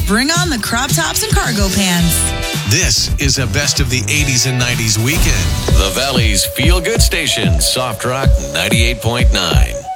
bring on the crop tops and cargo pants. This is a best of the 80s and 90s weekend. The Valley's feel-good station, Soft Rock 98.9.